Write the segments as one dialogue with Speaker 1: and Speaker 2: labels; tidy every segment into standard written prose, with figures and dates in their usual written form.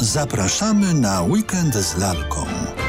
Speaker 1: Zapraszamy na weekend z lalką.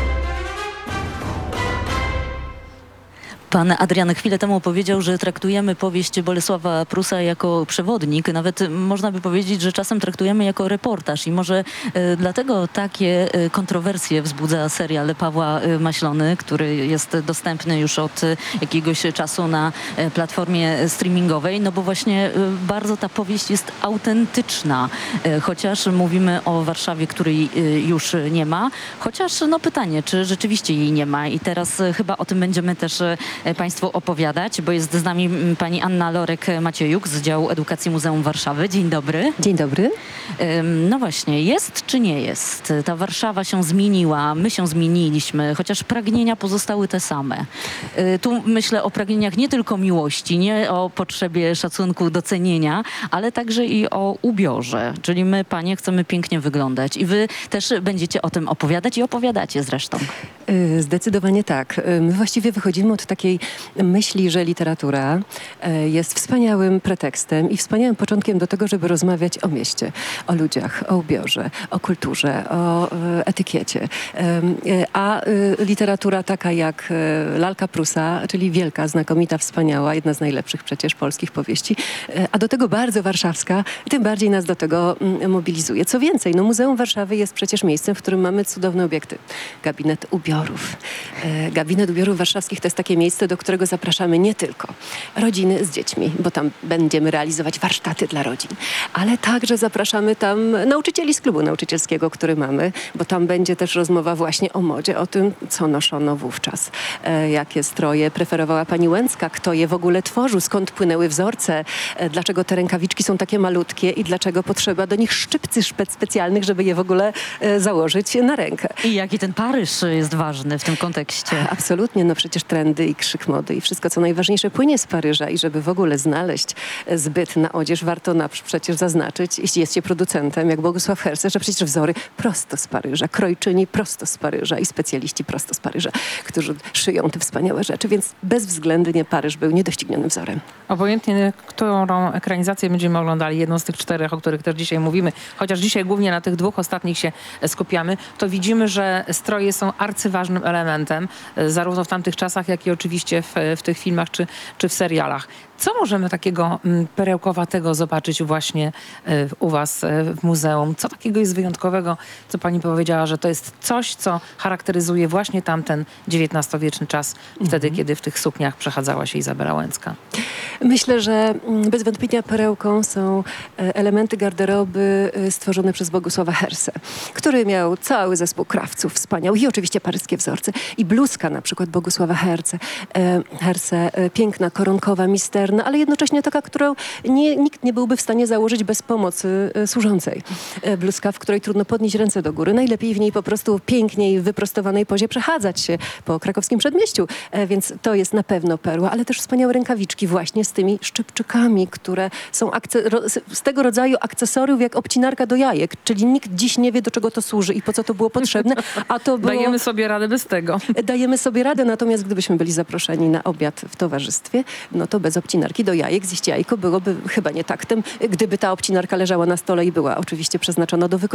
Speaker 2: Pan Adrian chwilę temu powiedział, że traktujemy powieść Bolesława Prusa jako przewodnik. Nawet można by powiedzieć, że czasem traktujemy jako reportaż i może dlatego takie kontrowersje wzbudza serial Pawła Maślony, który jest dostępny już od jakiegoś czasu na platformie streamingowej, no bo właśnie bardzo ta powieść jest autentyczna, chociaż mówimy o Warszawie, której już nie ma, chociaż no pytanie, czy rzeczywiście jej nie ma i teraz chyba o tym będziemy też Państwu opowiadać, bo jest z nami pani Anna Lorek-Maciejuk z działu Edukacji Muzeum Warszawy. Dzień dobry.
Speaker 3: Dzień dobry.
Speaker 2: No właśnie, jest czy nie jest? Ta Warszawa się zmieniła, my się zmieniliśmy, chociaż pragnienia pozostały te same. Tu myślę o pragnieniach nie tylko miłości, nie o potrzebie szacunku, docenienia, ale także i o ubiorze. Czyli my, panie, chcemy pięknie wyglądać i wy też będziecie o tym opowiadać i opowiadacie zresztą.
Speaker 3: Zdecydowanie tak. My właściwie wychodzimy od takiej myśli, że literatura jest wspaniałym pretekstem i wspaniałym początkiem do tego, żeby rozmawiać o mieście, o ludziach, o ubiorze, o kulturze, o etykiecie. A literatura taka jak Lalka Prusa, czyli wielka, znakomita, wspaniała, jedna z najlepszych przecież polskich powieści, a do tego bardzo warszawska, tym bardziej nas do tego mobilizuje. Co więcej, no Muzeum Warszawy jest przecież miejscem, w którym mamy cudowne obiekty. Gabinet ubiorów. Gabinet ubiorów warszawskich to jest takie miejsce, do którego zapraszamy nie tylko rodziny z dziećmi, bo tam będziemy realizować warsztaty dla rodzin, ale także zapraszamy tam nauczycieli z klubu nauczycielskiego, który mamy, bo tam będzie też rozmowa właśnie o modzie, o tym, co noszono wówczas, jakie stroje preferowała pani Łęcka, kto je w ogóle tworzył, skąd płynęły wzorce, dlaczego te rękawiczki są takie malutkie i dlaczego potrzeba do nich szczypcy specjalnych, żeby je w ogóle założyć na rękę.
Speaker 2: I jaki ten Paryż jest ważny w tym kontekście.
Speaker 3: Absolutnie, no przecież trendy i krzyk mody i wszystko, co najważniejsze, płynie z Paryża i żeby w ogóle znaleźć zbyt na odzież, warto przecież zaznaczyć, jeśli jest się producentem, jak Bogusław Herse, że przecież wzory prosto z Paryża, krojczyni prosto z Paryża i specjaliści prosto z Paryża, którzy szyją te wspaniałe rzeczy, więc bezwzględnie Paryż był niedoścignionym wzorem.
Speaker 4: Obojętnie, którą ekranizację będziemy oglądali, jedną z tych czterech, o których też dzisiaj mówimy, chociaż dzisiaj głównie na tych dwóch ostatnich się skupiamy, to widzimy, że stroje są arcyważnym elementem, zarówno w tamtych czasach, jak i oczywiście w tych filmach czy w serialach. Co możemy takiego perełkowatego zobaczyć właśnie u was w muzeum? Co takiego jest wyjątkowego, co pani powiedziała, że to jest coś, co charakteryzuje właśnie tamten XIX-wieczny czas, wtedy, kiedy w tych sukniach przechadzała się Izabela Łęcka?
Speaker 3: Myślę, że bez wątpienia perełką są elementy garderoby stworzone przez Bogusława Hersę, który miał cały zespół krawców wspaniałych i oczywiście paryskie wzorce. I bluzka na przykład Bogusława Hersę, piękna, koronkowa, misterna, ale jednocześnie taka, którą nikt nie byłby w stanie założyć bez pomocy służącej. Bluzka, w której trudno podnieść ręce do góry. Najlepiej w niej po prostu piękniej w wyprostowanej pozie przechadzać się po krakowskim przedmieściu. Więc to jest na pewno perła, ale też wspaniałe rękawiczki właśnie z tymi szczypczykami, które są z tego rodzaju akcesoriów jak obcinarka do jajek, czyli nikt dziś nie wie, do czego to służy i po co to było potrzebne, a to było...
Speaker 4: Dajemy sobie radę bez tego.
Speaker 3: Dajemy sobie radę, natomiast gdybyśmy byli zaproszeni na obiad w towarzystwie, no to bez obcinarki do jajek zjeść jajko byłoby chyba nie taktem, gdyby ta obcinarka leżała na stole i była oczywiście przeznaczona do wykorzystania.